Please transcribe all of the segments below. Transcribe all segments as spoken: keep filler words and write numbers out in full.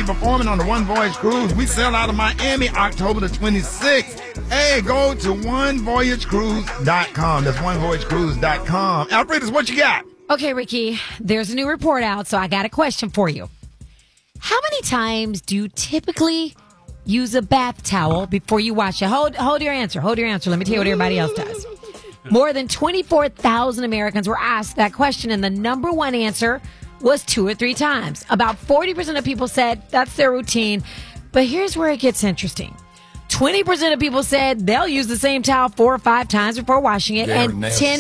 be performing on the One Voyage Cruise. We sail out of Miami October the twenty-sixth. Hey, go to one voyage cruise dot com. That's one voyage cruise dot com. Alfredus, what you got? Okay, Ricky, there's a new report out, so I got a question for you. How many times do you typically use a bath towel before you wash it? Hold, hold your answer. Hold your answer. Let me tell you what everybody else does. More than twenty-four thousand Americans were asked that question, and the number one answer was two or three times. About forty percent of people said that's their routine. But here's where it gets interesting. twenty percent of people said they'll use the same towel four or five times before washing it. Yeah, and ten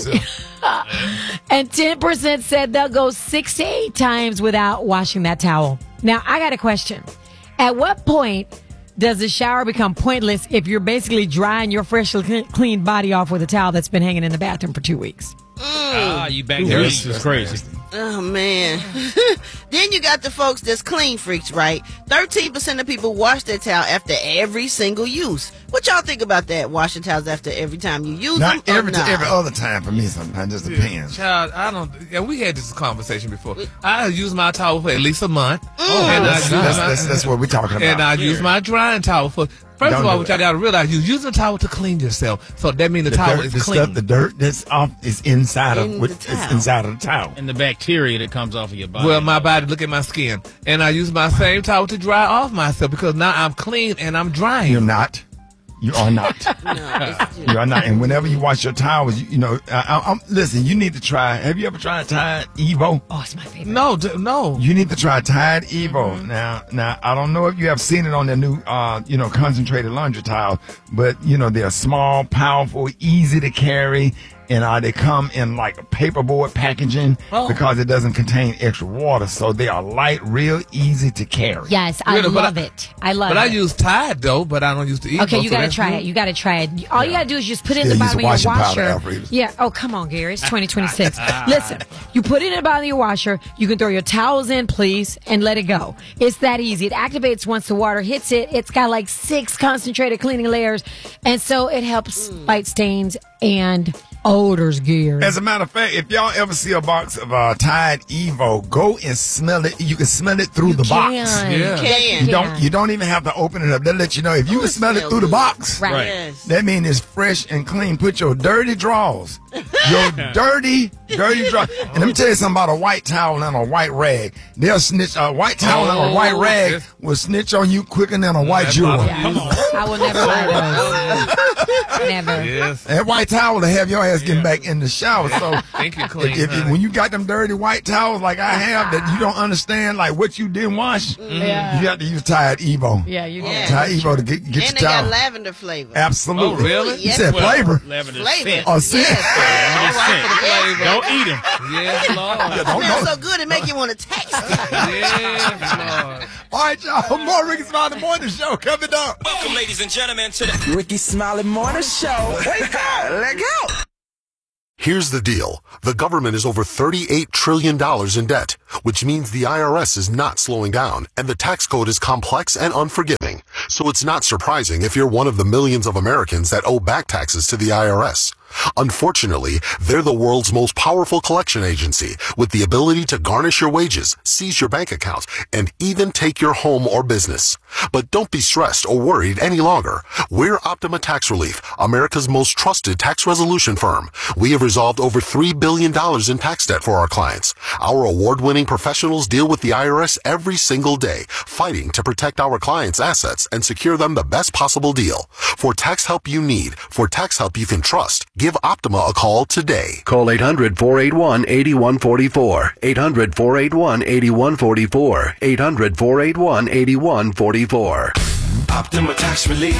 and ten percent said they'll go six to eight times without washing that towel. Now, I got a question. At what point does the shower become pointless if you're basically drying your freshly clean body off with a towel that's been hanging in the bathroom for two weeks? Ah, you back Ooh, there. this This is is crazy. Oh, man. Then you got the folks that's clean freaks, right? thirteen percent of people wash their towel after every single use. What y'all think about that, washing towels after every time you use Not them? or every, not? every other time for me sometimes. It just depends. Child, I don't. Yeah, we had this conversation before. I use my towel for at least a month, Oh, and I that's, use that's, my, that's, that's what we're talking about. and I use my drying towel for. First Don't of all, do what it. y'all gotta realize, you use a towel to clean yourself, so that means the, the towel dirt, is the clean. stuff, the dirt that's off is inside In of what, the it's towel. inside of the towel. And the bacteria that comes off of your body. Well, my body, look at my skin, and I use my same towel to dry off myself because now I'm clean and I'm drying. You're not. You are not. No, it's You are not. And whenever you wash your towels, you, you know, I, I, I'm, listen, you need to try. Have you ever tried Tide Evo? Oh, it's my favorite. No, d- no. You need to try Tide Evo. Now, now, I don't know if you have seen it on their new, uh, you know, concentrated laundry towel, but you know, they're small, powerful, easy to carry. And uh, they come in like paperboard packaging Oh. because it doesn't contain extra water. So they are light, real easy to carry. Yes, I Really, but love I- it. I love But it. I use Tide though, but I don't use the Evo. Okay, you so gotta that's try good. it. You gotta try it. All you gotta do is just put it in Still the use bottom of your washing powder, washer. Alfred. Yeah. Oh, come on, Gary. It's twenty twenty-six. Listen, you put it in the bottom of your washer. You can throw your towels in, please, and let it go. It's that easy. It activates once the water hits it. It's got like six concentrated cleaning layers, and so it helps fight stains and odors, Gary. As a matter of fact, if y'all ever see a box of uh, Tide Evo, go and smell it. You can smell it through You the box. can. Yeah. Can. You don't. You don't even have to open it up. They'll let you know if you Oh, can it smell it smells through the good. box. Right. Right. Yes. That means it's fresh and clean. Put your dirty drawers, your dirty, dirty drawers. And let me tell you something about a white towel and a white rag. They'll snitch. A white towel and a white rag yes. will snitch on you quicker than a white that's jewel. possible. I will never buy those. Never. Yes. That white towel will have your ass getting back in the shower. So Think you're clean. if, if you, honey. when you got them dirty white towels like I have that you don't understand like what you didn't wash, Yeah. you have to use Tide Evo. Yeah, you Yeah. Tide Evo to get, get your And they got towel. lavender flavor. Absolutely. Oh, really? You Yes. said Well, flavor. Lavender Flavor. scent. Oh, scent. All right for the flavor. Don't eat them. Yes, Lord. Don't Smells know. so good it make you want to taste it. Yes, Lord. All right, y'all. More Ricky Smiley Morning Show coming up. Welcome, ladies and gentlemen, to the Ricky Smiley Morning Show. Wake up! Let go! Here's the deal. The government is over thirty-eight trillion dollars in debt, which means the I R S is not slowing down, and the tax code is complex and unforgiving. So it's not surprising if you're one of the millions of Americans that owe back taxes to the I R S. Unfortunately, they're the world's most powerful collection agency with the ability to garnish your wages, seize your bank account, and even take your home or business. But don't be stressed or worried any longer. We're Optima Tax Relief, America's most trusted tax resolution firm. We have resolved over three billion dollars in tax debt for our clients. Our award-winning professionals deal with the I R S every single day, fighting to protect our clients' assets and secure them the best possible deal. For tax help you need, for tax help you can trust, give Optima a call today. Call eight hundred, four eight one, eight one four four. eight hundred, four eight one, eight one four four. eight hundred, four eight one, eight one four four. Optima Tax Relief.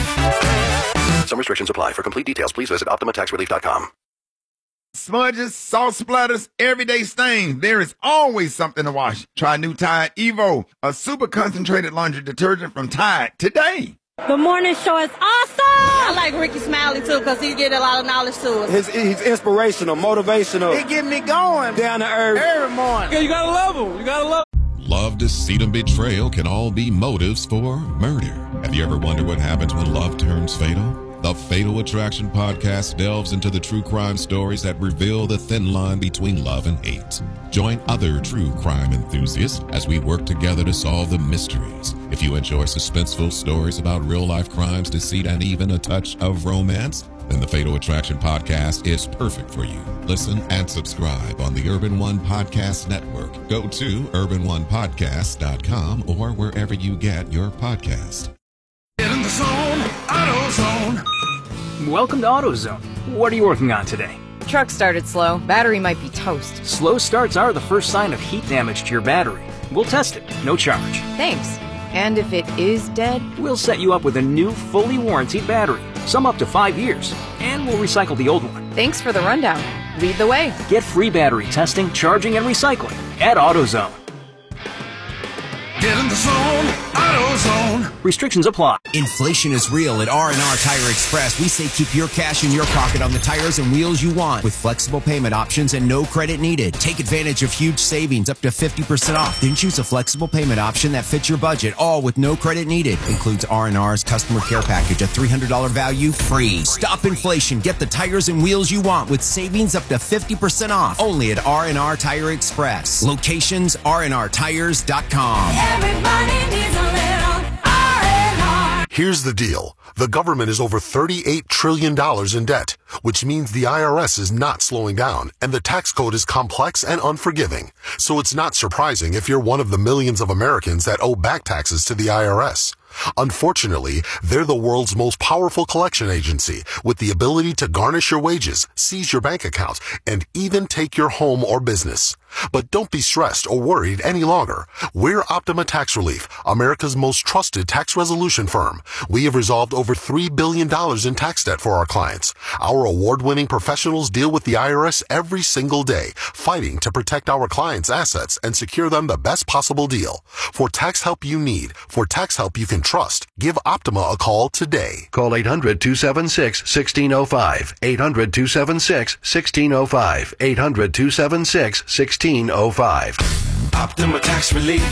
Some restrictions apply. For complete details, please visit optima tax relief dot com. Smudges, salt splatters, everyday stains. There is always something to wash. Try new Tide Evo, a super concentrated laundry detergent from Tide today. The morning show is awesome. I like Ricky Smiley too because he get a lot of knowledge to us. His, he's inspirational, motivational. It get me going Down to earth. every morning. Yeah, you gotta love him. You gotta love Love, deceit, and betrayal can all be motives for murder. Have you ever wondered what happens when love turns fatal? The Fatal Attraction podcast delves into the true crime stories that reveal the thin line between love and hate. Join other true crime enthusiasts as we work together to solve the mysteries. If you enjoy suspenseful stories about real-life crimes, deceit, and even a touch of romance, then the Fatal Attraction podcast is perfect for you. Listen and subscribe on the Urban One Podcast Network. Go to urban one podcast dot com or wherever you get your podcast. Get in the zone, AutoZone. Welcome to AutoZone. What are you working on today? Truck started slow. Battery might be toast. Slow starts are the first sign of heat damage to your battery. We'll test it, no charge. Thanks. And if it is dead? We'll set you up with a new, fully warranted battery, some up to five years, and we'll recycle the old one. Thanks for the rundown. Lead the way. Get free battery testing, charging, and recycling at AutoZone. Get in the zone, AutoZone. Restrictions apply. Inflation is real at R and R Tire Express. We say keep your cash in your pocket on the tires and wheels you want with flexible payment options and no credit needed. Take advantage of huge savings up to fifty percent off. Then choose a flexible payment option that fits your budget, all with no credit needed. Includes R and R's customer care package, a three hundred dollars value free. Stop inflation. Get the tires and wheels you want with savings up to fifty percent off. Only at R and R Tire Express. Locations R and R tires dot com. Everybody needs a little R and R. Here's the deal. The government is over thirty-eight trillion dollars in debt, which means the I R S is not slowing down, and the tax code is complex and unforgiving. So it's not surprising if you're one of the millions of Americans that owe back taxes to the I R S. Unfortunately, they're the world's most powerful collection agency with the ability to garnish your wages, seize your bank accounts, and even take your home or business. But don't be stressed or worried any longer. We're Optima Tax Relief, America's most trusted tax resolution firm. We have resolved over three billion dollars in tax debt for our clients. Our award-winning professionals deal with the I R S every single day, fighting to protect our clients' assets and secure them the best possible deal. For tax help you need, for tax help you can trust, give Optima a call today. Call eight hundred, two seven six, one six zero five. eight hundred, two seven six, one six zero five. eight hundred, two seven six, one six zero five. Optima Tax Relief.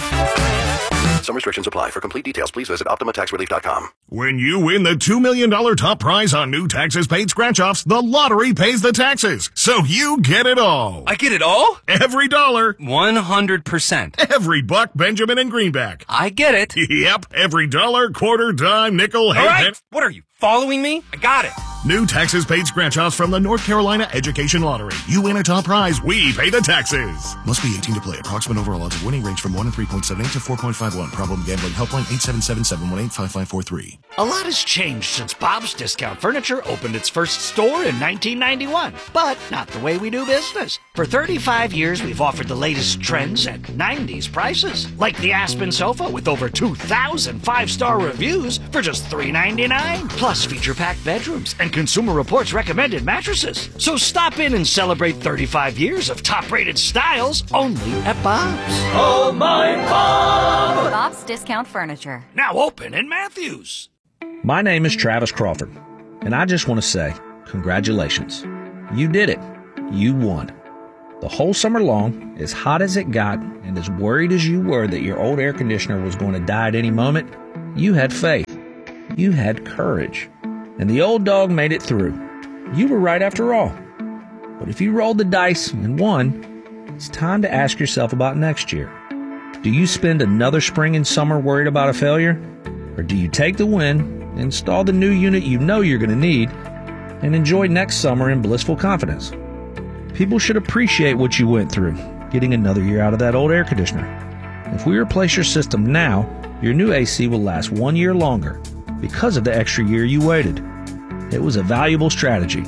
Some restrictions apply. For complete details, please visit optima tax relief dot com. When you win the two million dollars top prize on new taxes paid scratch-offs, the lottery pays the taxes. So you get it all. I get it all? Every dollar. one hundred percent. Every buck, Benjamin, and greenback. I get it. Yep. Every dollar, quarter, dime, nickel, all half. right. What are you, following me? I got it. New taxes paid scratch-offs from the North Carolina Education Lottery. You win a top prize, we pay the taxes. Must be eighteen to play. Approximate overall odds of winning range from one in three point seven eight to four point five one. Problem gambling helpline eight seven seven, seven one eight, five five four three. A lot has changed since Bob's Discount Furniture opened its first store in nineteen ninety-one, but not the way we do business. For thirty-five years, we've offered the latest trends at nineties prices, like the Aspen sofa with over two thousand five-star reviews for just three ninety-nine, plus feature-packed bedrooms and Consumer Reports recommended mattresses. So stop in and celebrate thirty-five years of top-rated styles only at Bob's. Oh, my Bob! Bob's Discount Furniture. Now open in Matthews. My name is Travis Crawford, and I just want to say congratulations. You did it. You won. The whole summer long, as hot as it got, and as worried as you were that your old air conditioner was going to die at any moment, you had faith. You had courage. And the old dog made it through. You were right after all. But if you rolled the dice and won, it's time to ask yourself about next year. Do you spend another spring and summer worried about a failure? Or do you take the win, install the new unit you know you're going to need, and enjoy next summer in blissful confidence? People should appreciate what you went through, getting another year out of that old air conditioner. If we replace your system now, your new A C will last one year longer because of the extra year you waited. It was a valuable strategy.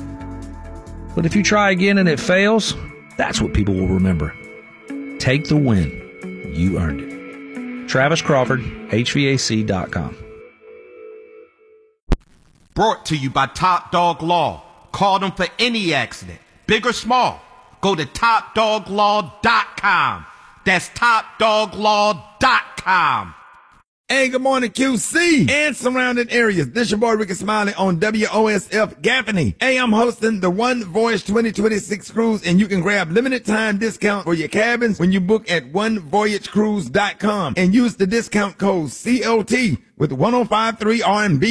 But if you try again and it fails, that's what people will remember. Take the win. You earned it. Travis Crawford, H V A C dot com. Brought to you by Top Dog Law. Call them for any accident, big or small. Go to top dog law dot com. That's top dog law dot com. Hey, good morning, Q C and surrounding areas. This your boy Ricky Smiley on W O S F Gaffney. Hey, I'm hosting the One Voyage twenty twenty-six cruise, and you can grab limited time discount for your cabins when you book at one voyage cruise dot com and use the discount code C O T with one oh five point three R and B.